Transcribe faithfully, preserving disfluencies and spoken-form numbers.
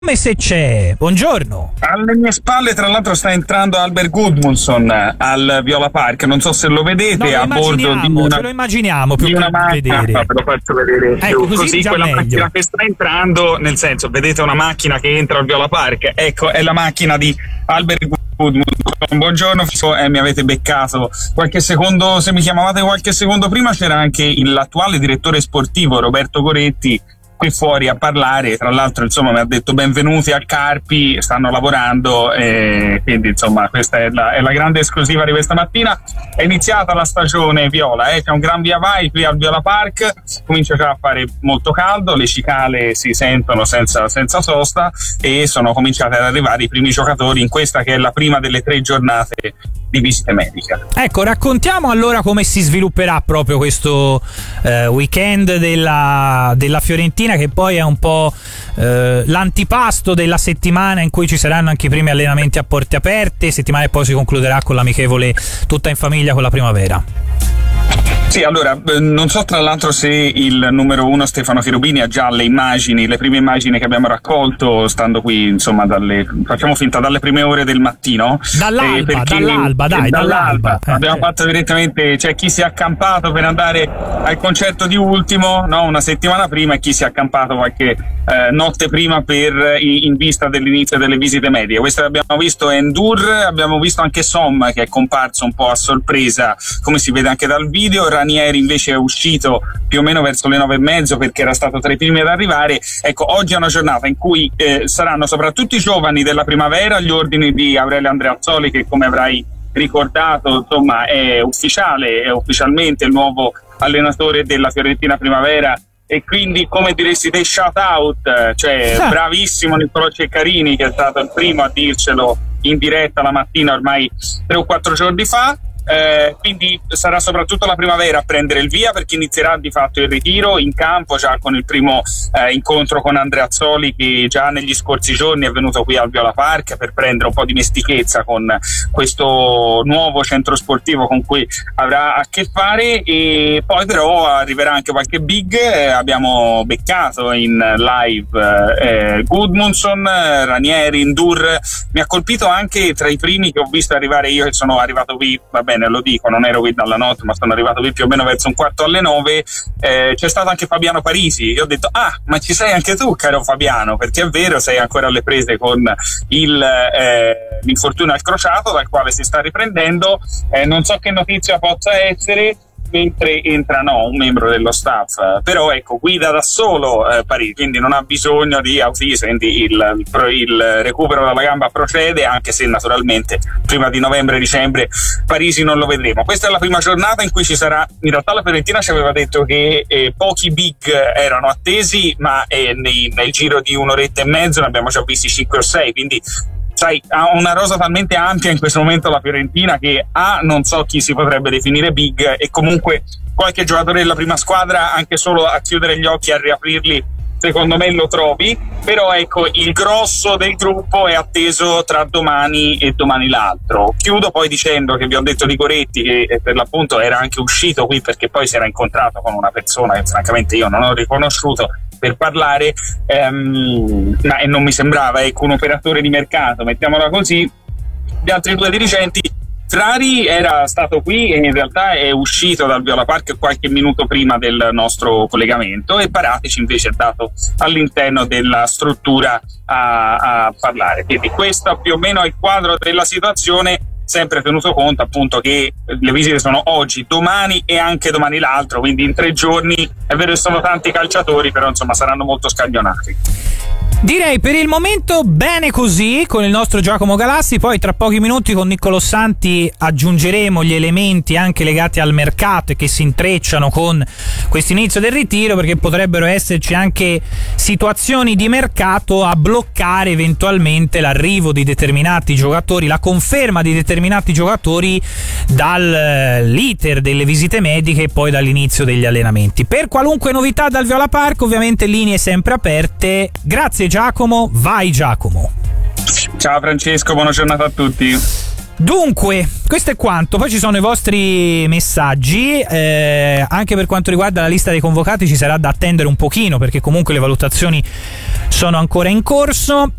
Come se c'è. Buongiorno. Alle mie spalle, tra l'altro, sta entrando Albert Gudmundsson al Viola Park. Non so se lo vedete, no, a bordo di una, ce lo immaginiamo più di una che macchina. vedere. No, ve lo faccio vedere. Ecco, così, così quella meglio. macchina che sta entrando, nel senso, vedete una macchina che entra al Viola Park. Ecco, è la macchina di Albert Gudmundsson. Buongiorno, eh, mi avete beccato qualche secondo. Se mi chiamavate qualche secondo prima, c'era anche l'attuale direttore sportivo Roberto Coretti qui fuori a parlare. Tra l'altro, insomma, mi ha detto benvenuti al Carpi, stanno lavorando, e quindi insomma questa è la, è la grande esclusiva di questa mattina. È iniziata la stagione viola, eh? C'è un gran via vai qui al Viola Park, comincia già a fare molto caldo, le cicale si sentono senza, senza sosta e sono cominciati ad arrivare i primi giocatori in questa che è la prima delle tre giornate di visite mediche. Ecco, raccontiamo allora come si svilupperà proprio questo eh, weekend della, della Fiorentina, che poi è un po' eh, l'antipasto della settimana in cui ci saranno anche i primi allenamenti a porte aperte, settimana che poi si concluderà con l'amichevole tutta in famiglia con la primavera. Sì, allora, non so tra l'altro se il numero uno Stefano Cherubini ha già le immagini, le prime immagini che abbiamo raccolto stando qui, insomma, dalle, facciamo finta, dalle prime ore del mattino. Dall'alba, eh, dall'alba, dai, dall'alba. dall'alba. Eh, abbiamo eh. fatto direttamente, c'è chi si è accampato per andare al concerto di Ultimo, no, una settimana prima, e chi si è accampato qualche eh, notte prima per in vista dell'inizio delle visite mediche. Questo abbiamo visto Endur, abbiamo visto anche Somma, che è comparso un po' a sorpresa, come si vede anche dal video. Ranieri invece è uscito più o meno verso le nove e mezzo perché era stato tra i primi ad arrivare. Ecco, oggi è una giornata in cui eh, saranno soprattutto i giovani della primavera, gli ordini di Aurelio Andreazzoli, che come avrai ricordato, insomma, è ufficiale, è ufficialmente il nuovo allenatore della Fiorentina Primavera. E quindi, come diresti te, shout out, cioè sì. Bravissimo Niccolò Ceccarini, che è stato il primo a dircelo in diretta la mattina ormai tre o quattro giorni fa. Eh, quindi sarà soprattutto la primavera a prendere il via, perché inizierà di fatto il ritiro in campo già con il primo eh, incontro con Andreazzoli, che già negli scorsi giorni è venuto qui al Viola Park per prendere un po' di mestichezza con questo nuovo centro sportivo con cui avrà a che fare. E poi però arriverà anche qualche big. Eh, abbiamo beccato in live eh, Gudmundsson, Ranieri, Endur. Mi ha colpito anche tra i primi che ho visto arrivare io, che sono arrivato qui, va bene, lo dico, non ero qui dalla notte, ma sono arrivato qui più o meno verso un quarto alle nove. Eh, c'è stato anche Fabiano Parisi. Io ho detto, ah, ma ci sei anche tu, caro Fabiano, perché è vero, sei ancora alle prese con il, eh, l'infortunio al crociato, dal quale si sta riprendendo. Eh, non so che notizia possa essere, mentre entra no, un membro dello staff, però ecco, guida da solo eh, Parisi, quindi non ha bisogno di autisti, quindi il, il, il recupero dalla gamba procede, anche se naturalmente prima di novembre-dicembre Parisi non lo vedremo. Questa è la prima giornata in cui ci sarà, in realtà la Fiorentina ci aveva detto che eh, pochi big erano attesi, ma eh, nei, nel giro di un'oretta e mezzo ne abbiamo già visti cinque o sei, quindi sai, ha una rosa talmente ampia in questo momento la Fiorentina che A, non so chi si potrebbe definire big, e comunque qualche giocatore della prima squadra, anche solo a chiudere gli occhi e a riaprirli, secondo me lo trovi. Però ecco, il grosso del gruppo è atteso tra domani e domani l'altro. Chiudo poi dicendo che vi ho detto di Coretti, che per l'appunto era anche uscito qui perché poi si era incontrato con una persona che francamente io non ho riconosciuto per parlare, ehm, ma e non mi sembrava, ecco, un operatore di mercato, mettiamola così. Gli altri due dirigenti, Frari era stato qui e in realtà è uscito dal Viola Park qualche minuto prima del nostro collegamento, e Paratici invece è dato all'interno della struttura a, a parlare. Quindi questo più o meno è il quadro della situazione, sempre tenuto conto appunto che le visite sono oggi, domani e anche domani l'altro, quindi in tre giorni. È vero che sono tanti calciatori, però insomma saranno molto scaglionati. Direi per il momento bene così con il nostro Giacomo Galassi. Poi tra pochi minuti con Niccolò Santi aggiungeremo gli elementi anche legati al mercato e che si intrecciano con questo inizio del ritiro, perché potrebbero esserci anche situazioni di mercato a bloccare eventualmente l'arrivo di determinati giocatori, la conferma di determinati giocatori dall'iter delle visite mediche e poi dall'inizio degli allenamenti. Per qualunque novità dal Viola Park, ovviamente linee sempre aperte. Grazie Giacomo, vai Giacomo. Ciao Francesco, buona giornata a tutti. Dunque, questo è quanto. Poi ci sono i vostri messaggi, eh, anche per quanto riguarda la lista dei convocati ci sarà da attendere un pochino, perché comunque le valutazioni sono ancora in corso.